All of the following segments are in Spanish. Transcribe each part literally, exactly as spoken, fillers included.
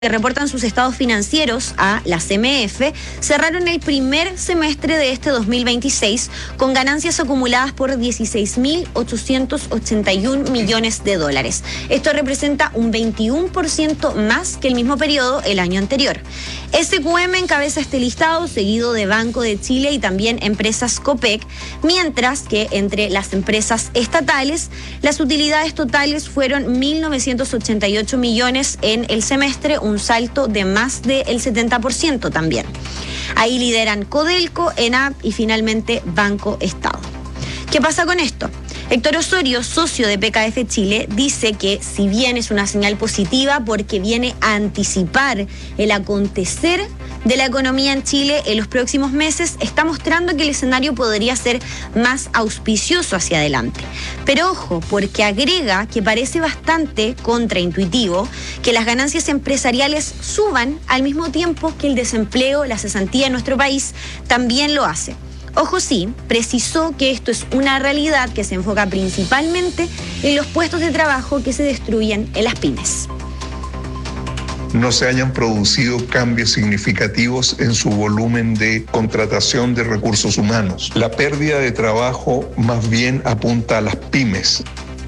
que reportan sus estados financieros a la C M F, cerraron el primer semestre de este dos mil veintiséis con ganancias acumuladas por dieciséis mil ochocientos ochenta y un millones de dólares. Esto representa un veintiuno por ciento más que el mismo periodo el año anterior. S Q M encabeza este listado, seguido de Banco de Chile y también empresas Copec, mientras que entre las empresas estatales, las utilidades totales fueron mil novecientos ochenta y ocho millones en el semestre, un salto de más del setenta por ciento también. Ahí lideran Codelco, ENAP y finalmente Banco Estado. ¿Qué pasa con esto? Héctor Osorio, socio de P K F Chile, dice que si bien es una señal positiva porque viene a anticipar el acontecer de la economía en Chile en los próximos meses, está mostrando que el escenario podría ser más auspicioso hacia adelante. Pero ojo, porque agrega que parece bastante contraintuitivo que las ganancias empresariales suban al mismo tiempo que el desempleo, la cesantía en nuestro país también lo hace. Ojo sí, precisó que esto es una realidad que se enfoca principalmente en los puestos de trabajo que se destruyen en las pymes. No se hayan producido cambios significativos en su volumen de contratación de recursos humanos. La pérdida de trabajo más bien apunta a las pymes.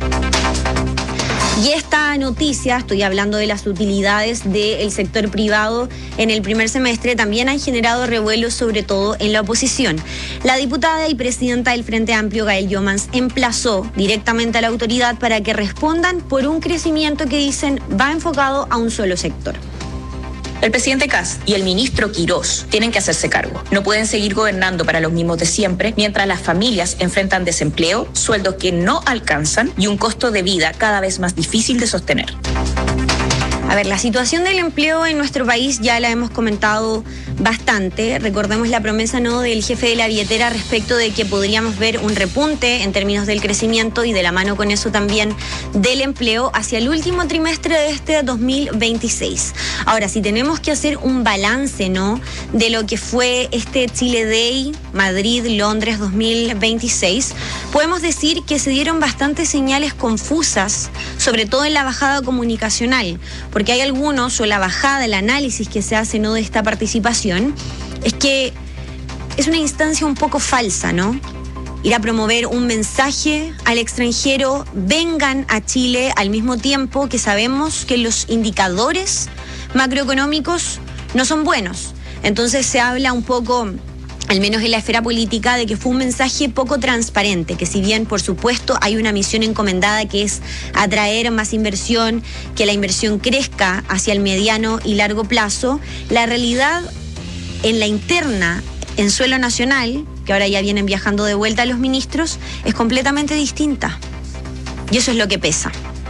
Y esta noticia, estoy hablando de las utilidades del sector privado en el primer semestre, también han generado revuelos, sobre todo en la oposición. La diputada y presidenta del Frente Amplio, Gael Jomans, emplazó directamente a la autoridad para que respondan por un crecimiento que dicen va enfocado a un solo sector. El presidente Kast y el ministro Quirós tienen que hacerse cargo. No pueden seguir gobernando para los mismos de siempre mientras las familias enfrentan desempleo, sueldos que no alcanzan y un costo de vida cada vez más difícil de sostener. A ver, la situación del empleo en nuestro país ya la hemos comentado bastante. Recordemos la promesa ¿no? del jefe de la billetera respecto de que podríamos ver un repunte en términos del crecimiento y de la mano con eso también del empleo hacia el último trimestre de este dos mil veintiséis. Ahora, si tenemos que hacer un balance ¿no? de lo que fue este Chile Day, Madrid-Londres dos mil veintiséis, podemos decir que se dieron bastantes señales confusas, sobre todo en la bajada comunicacional, porque hay algunos, o la bajada, el análisis que se hace ¿no? de esta participación, es que es una instancia un poco falsa, ¿no? Ir a promover un mensaje al extranjero, vengan a Chile al mismo tiempo que sabemos que los indicadores macroeconómicos no son buenos. Entonces se habla un poco, al menos en la esfera política, de que fue un mensaje poco transparente, que si bien por supuesto hay una misión encomendada que es atraer más inversión, que la inversión crezca hacia el mediano y largo plazo, la realidad en la interna, en suelo nacional, que ahora ya vienen viajando de vuelta los ministros, es completamente distinta. Y eso es lo que pesa.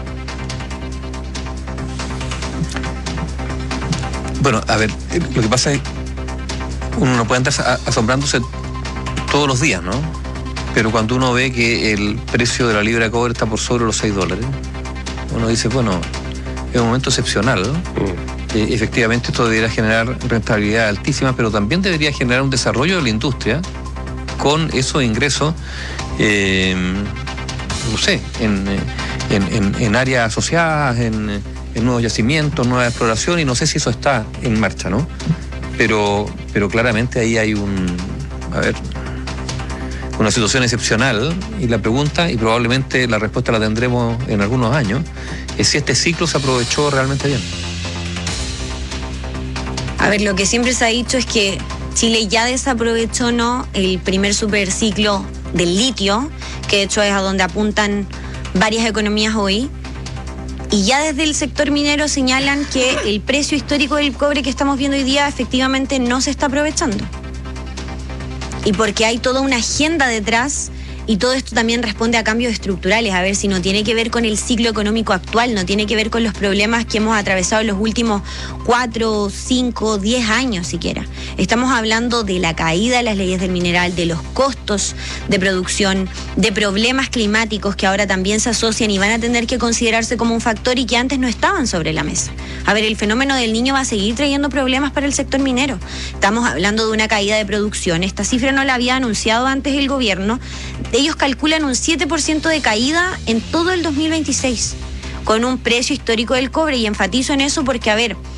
Bueno, a ver, lo que pasa es uno no puede andar asombrándose todos los días, ¿no? Pero cuando uno ve que el precio de la libra de cobre está por sobre los seis dólares, uno dice, bueno, es un momento excepcional, ¿no? Mm. Eh, efectivamente esto debería generar rentabilidad altísima, pero también debería generar un desarrollo de la industria con esos ingresos, eh, no sé, en, en, en, en áreas asociadas, en, en nuevos yacimientos, nueva exploración, y no sé si eso está en marcha, ¿no? Pero, pero claramente ahí hay un, a ver, una situación excepcional, y la pregunta, y probablemente la respuesta la tendremos en algunos años, es si este ciclo se aprovechó realmente bien. A ver, lo que siempre se ha dicho es que Chile ya desaprovechó ¿no? el primer superciclo del litio, que de hecho es a donde apuntan varias economías hoy. Y ya desde el sector minero señalan que el precio histórico del cobre que estamos viendo hoy día efectivamente no se está aprovechando. Y porque hay toda una agenda detrás, y todo esto también responde a cambios estructurales. A ver, si no tiene que ver con el ciclo económico actual, no tiene que ver con los problemas que hemos atravesado en los últimos cuatro, cinco, diez años siquiera. Estamos hablando de la caída de las leyes del mineral, de los costos de producción, de problemas climáticos que ahora también se asocian y van a tener que considerarse como un factor y que antes no estaban sobre la mesa. A ver, el fenómeno del Niño va a seguir trayendo problemas para el sector minero. Estamos hablando de una caída de producción. Esta cifra no la había anunciado antes el gobierno. Ellos calculan un siete por ciento de caída en todo el dos mil veintiséis. con un precio histórico del cobre, y enfatizo en eso porque, a ver,